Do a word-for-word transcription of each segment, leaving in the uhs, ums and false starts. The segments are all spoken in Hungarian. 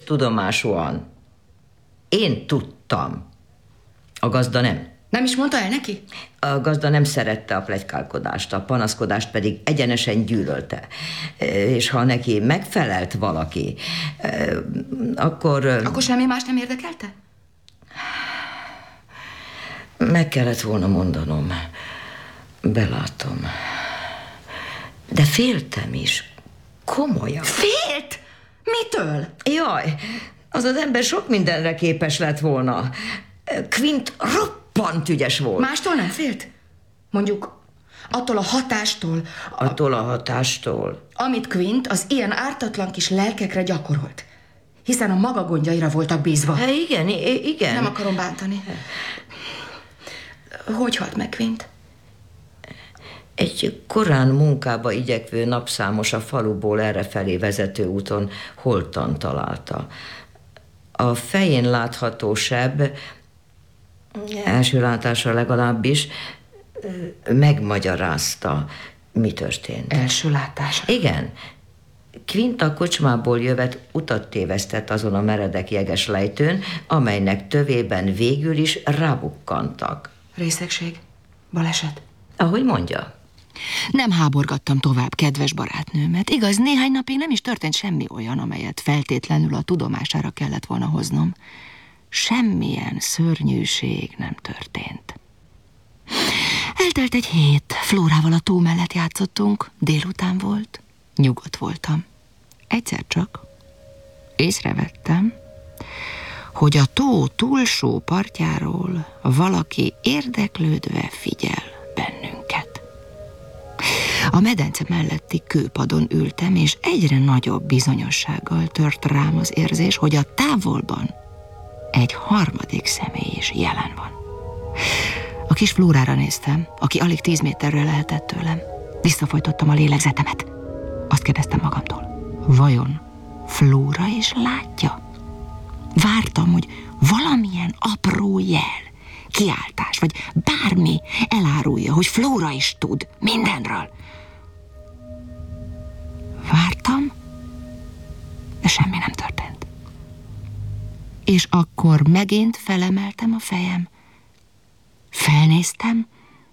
köztudomásúan. Én tudtam. A gazda nem. Nem is mondta el neki? A gazda nem szerette a pletykálkodást, a panaszkodást pedig egyenesen gyűlölte. És ha neki megfelelt valaki, akkor... Akkor semmi más nem érdekelte? Meg kellett volna mondanom. Belátom. De féltem is. Komolyan. Félt? Mitől? Jaj, az az ember sok mindenre képes lett volna. Quint roppant ügyes volt. Mástól nem félt? Mondjuk attól a hatástól... Attól a hatástól? Amit Quint az ilyen ártatlan kis lelkekre gyakorolt. Hiszen a maga gondjaira voltak bízva. Há, igen, igen. Nem akarom bántani. Hogy halt meg Quint? Egy korán munkába igyekvő napszámos a faluból errefelé vezető úton holtan találta. A fején látható seb, első látásra legalábbis, megmagyarázta, mi történt. Első látásra? Igen. Quint a kocsmából jövet utat tévesztett azon a meredek jeges lejtőn, amelynek tövében végül is rábukkantak. Részegség? Baleset? Ahogy mondja. Nem háborgattam tovább kedves barátnőmet. Igaz, néhány napig nem is történt semmi olyan, amelyet feltétlenül a tudomására kellett volna hoznom. Semmilyen szörnyűség nem történt. Eltelt egy hét, Flórával a tó mellett játszottunk, délután volt, nyugodt voltam. Egyszer csak észrevettem, hogy a tó túlsó partjáról valaki érdeklődve figyel bennünket. A medence melletti kőpadon ültem, és egyre nagyobb bizonyossággal tört rám az érzés, hogy a távolban egy harmadik személy is jelen van. A kis Flórára néztem, aki alig tíz méterre lehetett tőlem. Visszafojtottam a lélegzetemet. Azt kérdeztem magamtól, vajon Flóra is látja? Vártam, hogy valamilyen apró jel, kiáltás, vagy bármi elárulja, hogy Flóra is tud mindenről. Vártam, de semmi nem történt. És akkor megint felemeltem a fejem, felnéztem,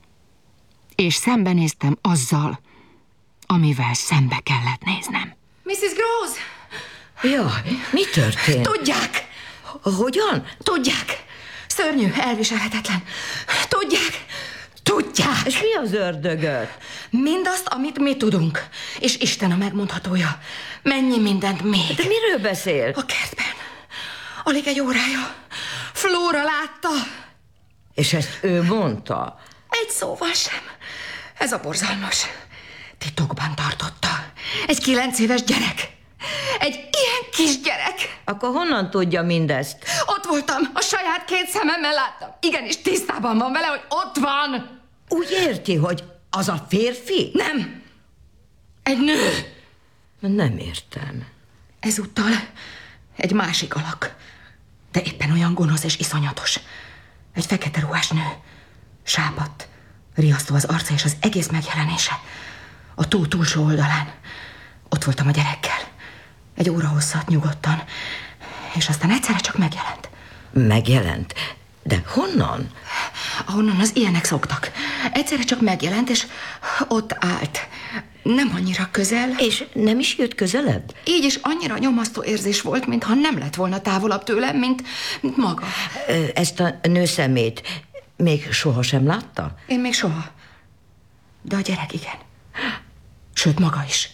és szembenéztem azzal, amivel szembe kellett néznem. missis Gross! Jaj, mi történt? Tudják! Hogyan? Tudják! Szörnyű, elviselhetetlen. Tudják! Tudják! És mi az ördögöt? Mindazt, amit mi tudunk. És Isten a megmondhatója. Mennyi mindent még. De miről beszél? A kertben. Alig egy órája. Flóra látta. És ezt ő mondta? Egy szóval sem. Ez a borzalmas. Titokban tartotta. Egy kilenc éves gyerek. Egy ilyen kis gyerek. Akkor honnan tudja mindezt? Ott voltam, a saját két szememmel láttam. Igenis, tisztában van vele, hogy ott van. Úgy érti, hogy az a férfi? Nem. Egy nő. Nem értem. Ezúttal egy másik alak. De éppen olyan gonosz és iszonyatos. Egy fekete ruhás nő. Sápadt. Riasztó az arca és az egész megjelenése. A tó túlsó oldalán. Ott voltam a gyerekkel. Egy óra hosszat nyugodtan. És aztán egyszerre csak megjelent. Megjelent? De honnan? Ahonnan az ilyenek szoktak. Egyszerre csak megjelent, és ott állt. Nem annyira közel. És nem is jött közelebb? Így is annyira nyomasztó érzés volt, mintha nem lett volna távolabb tőlem, mint, mint maga. Ezt a nőszemét még sohasem látta? Én még soha. De a gyerek igen. Sőt, maga is.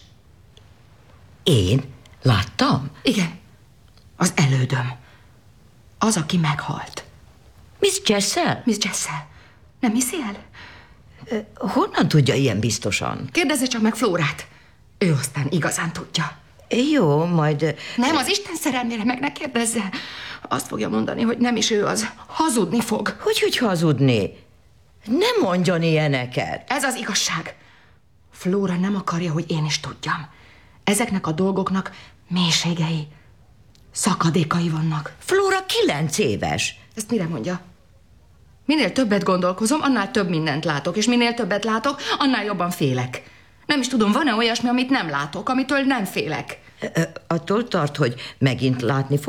Én? Láttam? Igen. Az elődöm. Az, aki meghalt. Miss Jessel? Miss Jessel. Nem hiszi el? Honnan tudja ilyen biztosan? Kérdezze csak meg Flórát. Ő aztán igazán tudja. Jó, majd... Nem, az Isten szerelmére meg ne kérdezze. Azt fogja mondani, hogy nem is ő az. Hazudni fog. Hogy, hogy hazudni? Nem mondjon ilyeneket. Ez az igazság. Flóra nem akarja, hogy én is tudjam. Ezeknek a dolgoknak mélységei, szakadékai vannak. Flóra kilenc éves. Ezt mire mondja? Minél többet gondolkozom, annál több mindent látok, és minél többet látok, annál jobban félek. Nem is tudom, van-e olyasmi, amit nem látok, amitől nem félek? Attól tart, hogy megint látni fog?